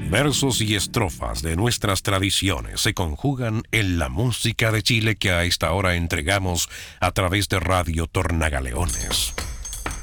Versos y estrofas de nuestras tradiciones se conjugan en la música de Chile que a esta hora entregamos a través de Radio Tornagaleones.